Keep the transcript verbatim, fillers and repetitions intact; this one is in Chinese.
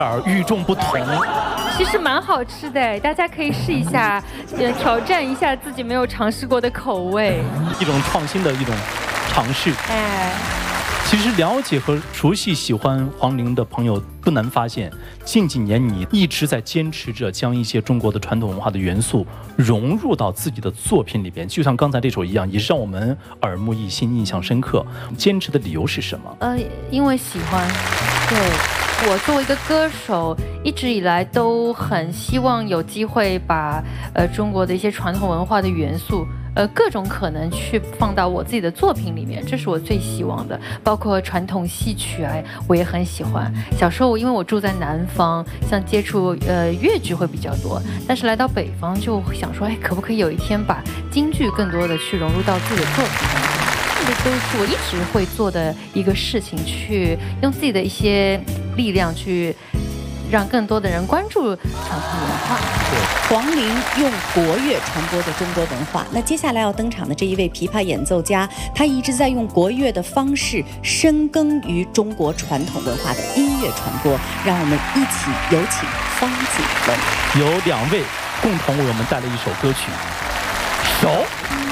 而与众不同。 其实蛮好吃的，大家可以试一下，呃，挑战一下自己没有尝试过的口味， 一种创新的一种尝试。 哎。 其实了解和熟悉喜欢黄龄的朋友不难发现，近几年你一直在坚持着将一些中国的传统文化的元素融入到自己的作品里边，就像刚才这首一样，也是让我们耳目一新、印象深刻。坚持的理由是什么？ 呃，因为喜欢。对，我作为一个歌手，一直以来都很希望有机会把呃中国的一些传统文化的元素。呃，各种可能去放到我自己的作品里面，这是我最希望的。包括传统戏曲啊，我也很喜欢。小时候因为我住在南方，像接触呃粤剧会比较多，但是来到北方就想说，哎，可不可以有一天把京剧更多的去融入到自己的作品当中？这都是我一直会做的一个事情，去用自己的一些力量去让更多的人关注传统文化。 黄龄用国乐传播的中国文化。那接下来要登场的这一位琵琶演奏家，他一直在用国乐的方式深耕于中国传统文化的音乐传播。让我们一起有请方锦峰。 有两位共同为我们带来一首歌曲《手》。